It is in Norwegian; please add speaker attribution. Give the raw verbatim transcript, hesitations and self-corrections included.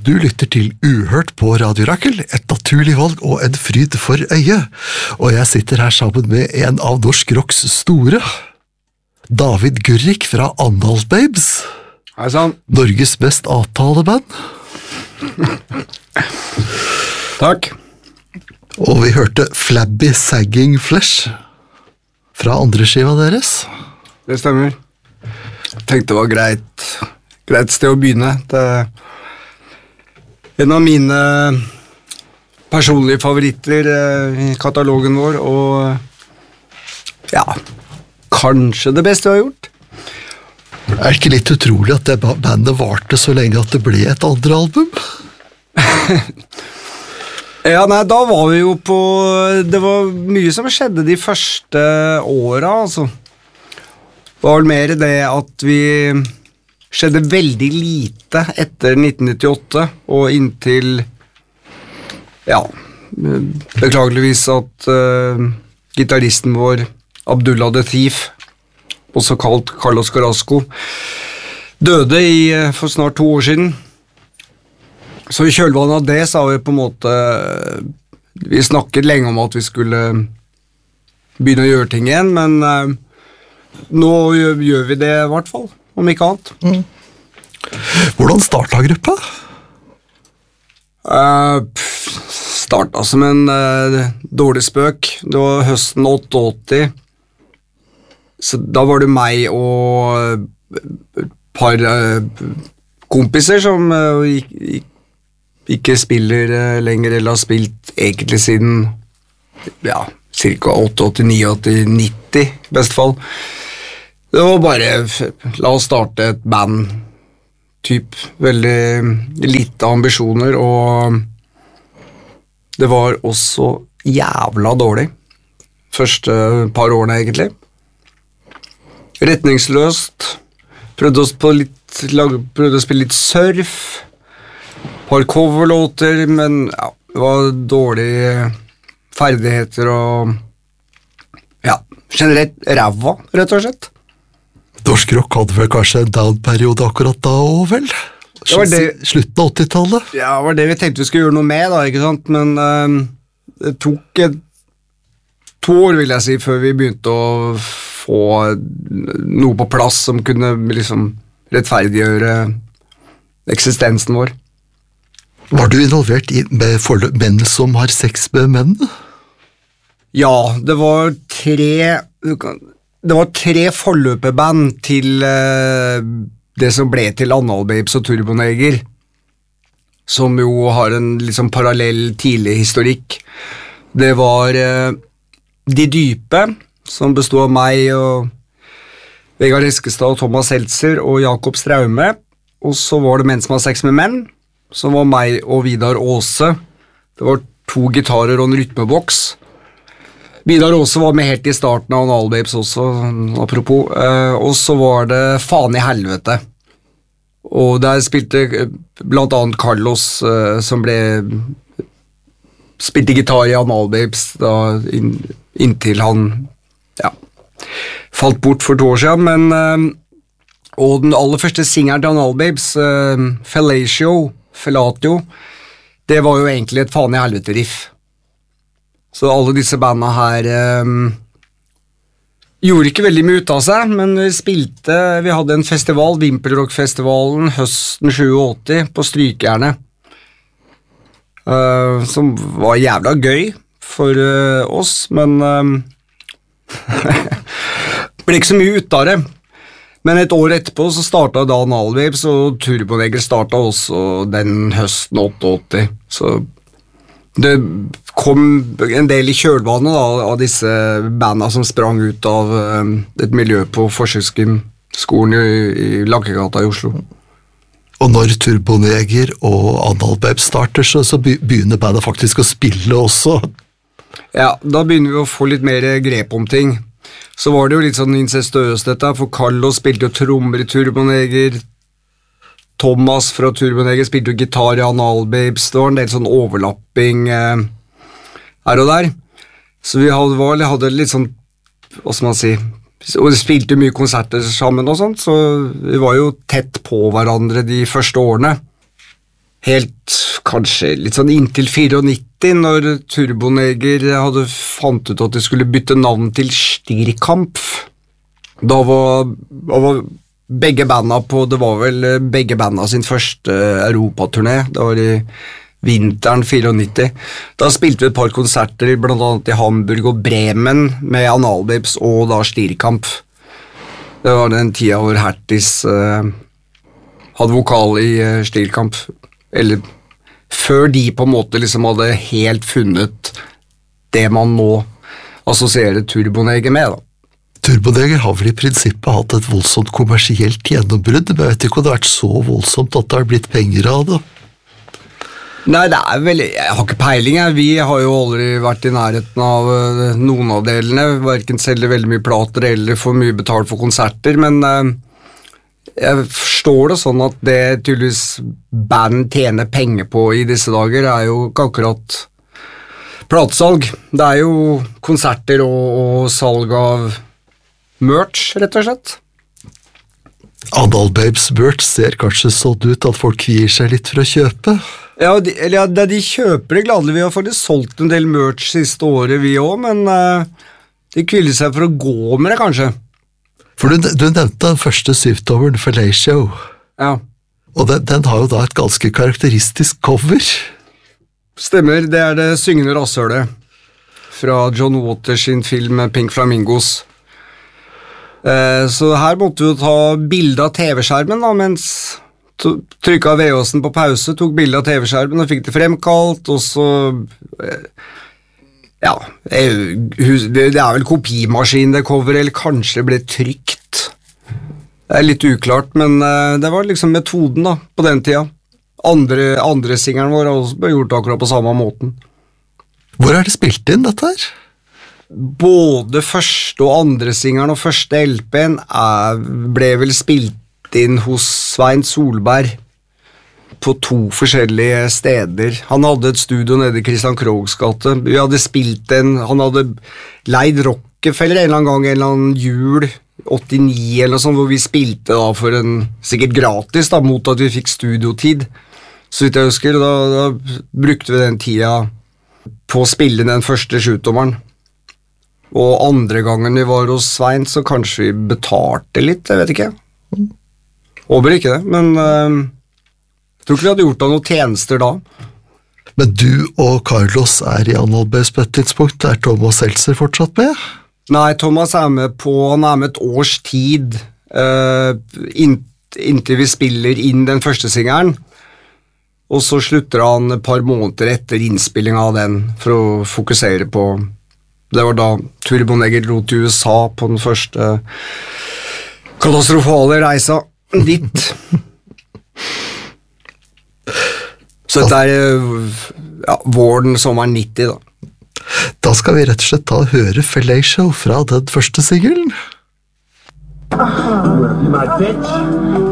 Speaker 1: Du lytter til Uhørt på Radio Rakel, et naturlig valg og en fryd for øyet. Og jeg sitter her sammen med en av norsk rocks store, David Gurrik fra Andal Babes.
Speaker 2: Hei sann.
Speaker 1: Norges mest avtaleband.
Speaker 2: Takk.
Speaker 1: Og vi hørte Flabby Sagging Flesh fra andre skiva deres.
Speaker 2: Det stemmer. Jeg tenkte det var greit, greit sted å begynne. Det er en av mine personlige favoritter i katalogen vår, og ja, kanskje det beste vi har gjort.
Speaker 1: Er det ikke litt utrolig at det bandet varte så lenge at det ble et andre album?
Speaker 2: Ja, nei, da var vi jo på, det var mye som skjedde de første åra, altså. Det var vel mer det at vi skjedde veldig lite etter nitten nittiåtte, og inntil, ja, beklageligvis at uh, gitaristen vår, Abdullah the Thief, også kalt Carlos Carrasco, døde i, uh, for snart to år siden. Så i kjølvannet av det så har vi på en måte, vi snakket lenge om at vi skulle begynne å gjøre ting igjen, men uh, nå gjør, gjør vi det i hvert fall. Om ikke annet.
Speaker 1: Mm. Hvordan startet gruppa?
Speaker 2: Uh, startet som en uh, dårlig spøk. Det var høsten åttiåtte. Så da var det meg og et par uh, kompiser som uh, ikke, ikke spiller uh, lenger, eller har spilt egentlig siden ja, cirka åttiåtte, nitti, nitti, i best fall. Det var bare, la oss starte et band, typ, veldig lite ambisjoner, og det var også jævla dårlig, første par årene egentlig. Retningsløst, prøvde å, litt, prøvde å spille litt surf, par coverlåter, men ja, det var dårlige ferdigheter og ja, generelt ræva, rett og slett.
Speaker 1: Norsk rock hadde vel kanskje en down-periode akkurat da også, vel?
Speaker 2: Det var det,
Speaker 1: slutten av åttitallet?
Speaker 2: Ja, det var det vi tenkte vi skulle gjøre noe med, da, ikke sant? Men uh, det tok et, to år, vil jeg si, før vi begynte å få noe på plass som kunne liksom rettferdiggjøre eksistensen vår.
Speaker 1: Var du involvert i med forløp, menn som har sex med menn?
Speaker 2: Ja, det var tre... Det var tre forløpeband til uh, det som ble til Andal Babes og Turboneger, som jo har en liksom parallell tidlig historikk. Det var uh, De Dype, som bestod av meg og Vegard Eskestad og Thomas Seltzer og Jakob Straume, og så var det Menn som har sex med menn, som var meg og Vidar Åse. Det var to gitarer og en rytmeboks. Vidar Åse var med helt i starten av Andal Babes også, apropos, eh, og så var det Faen i helvete. Og der spilte blant annet Carlos, eh, som ble spilte gitar i Andal Babes da, inn, inntil han ja, falt bort for to år siden, men eh, og den aller første singeren til Andal Babes, eh, Fellatio, Fellatio, det var jo egentlig et Faen i helvete-riff. Så alle disse bandene her um, gjorde ikke veldig mye ut av seg, men vi spilte, vi hadde en festival, Vimpelrock-festivalen, høsten åttisju på Strykejernet, uh, som var jævla gøy for uh, oss, men um, ble ikke så mye ut av det. Men et år etterpå så startet da Andal Babes, og Turboneger startet også den høsten åttiåtte, så det kom en del i kjølvannet da, av disse bandene som sprang ut av um, et miljø på Forsøksskolen i, i Lankegata i Oslo.
Speaker 1: Og når Turboneger og Andal Babes starter, så, så begynner bandet faktisk å spille også.
Speaker 2: Ja, da begynner vi å få litt mer grep om ting. Så var det jo litt sånn incestøst dette, for Carlos spilte jo trommer i Turboneger, Thomas fra Turboneger spilte jo gitar i Andal Babes, det var en del sånn overlapping eh, her og der. Så vi hadde, var, hadde litt sånn, hva skal man si, og vi spilte mye konserter sammen og sånt, så vi var jo tett på hverandre de første årene. helt, kanskje litt sånn inntil nittiofire, når Turboneger hadde fant ut at de skulle bytte navn til Stierkampf. Da var, da var begge banda på, det var vel begge banda sin første Europaturné, det var i vinteren nittiofire. Da spilte vi et par konserter, blant annet i Hamburg og Bremen, med Analbabes og da Stierkampf. Det var den tida hvor Hertis uh, hadde vokal i uh, Stierkampf, eller før de på en måte liksom hadde helt funnet det man nå assosierer Turboneger med da.
Speaker 1: Turboneger har vel i prinsippet hatt et voldsomt kommersielt gjennombrudd, men jeg vet ikke om det har vært så voldsomt at det har blitt penger av det.
Speaker 2: Nei, det er vel, jeg har ikke peiling, jeg. Vi har jo aldri vært i nærheten av uh, noen av delene, hverken selger veldig mye plater eller får mye betalt for konserter, men uh, jeg forstår det sånn at det tydeligvis band tjener penger på i disse dager, er jo ikke akkurat platesalg. Det er jo konserter og, og salg av merch, rett og slett.
Speaker 1: Analbabes merch ser kanskje sånn ut at folk kvier seg litt for å kjøpe.
Speaker 2: Ja, de, eller ja, de kjøper det gladelig. Vi har faktisk solgt en del merch siste året, vi også, men uh, de kviler seg for å gå med det, kanskje.
Speaker 1: For du, du nevnte den første syvtommeren, Fellatio.
Speaker 2: Ja.
Speaker 1: Og den, den har jo da et ganske karakteristisk cover.
Speaker 2: Stemmer, det er det syngende rasshølet fra John Waters sin film Pink Flamingos. Uh, så her måtte vi jo ta bilde av T V-skjermen da, mens trykket V H S-en på pause, tok bilde av T V-skjermen og fikk det fremkalt, og så ja, det er vel kopimaskin det cover, eller kanskje det ble trykt. Det er litt uklart, men det var liksom metoden da, på den tida. Andre, andre singeren vår har også gjort akkurat på samme måten.
Speaker 1: Hvor er det spilt inn dette her?
Speaker 2: Både første og andre singeren og første L P-en er, ble vel spilt inn hos Svein Solberg på to forskjellige steder. Han hadde et studio nede i Christian Kroghs gate. Vi hadde spilt en, han hadde leid Rockefeller en eller annen gang, en eller annen jul, åttini eller noe sånt, hvor vi spilte da for en, sikkert gratis da, mot at vi fikk studiotid. Så vidt jeg husker, da, da brukte vi den tida på å spille den første sjutommeren. Og andre gangen vi var hos Svein, så kanskje vi betalte litt, jeg vet ikke. Håper ikke det, men uh, jeg tror ikke vi hadde gjort noen tjenester da.
Speaker 1: Men du og Carlos er i Analbabes på et tidspunkt. Er Thomas Seltzer fortsatt med?
Speaker 2: Nei, Thomas er med på, han er med et års tid, uh, inn, inntil vi spiller inn den første singeren. Og så slutter han et par måneder etter innspilling av den, for å fokusere på, det var da Turboneger dro til U S A på den første katastrofale reisa dit. Så dette er ja, våren, sommeren nitti da.
Speaker 1: Da skal vi rett og slett ta og høre Fellatio fra den første singelen.
Speaker 3: My bitch.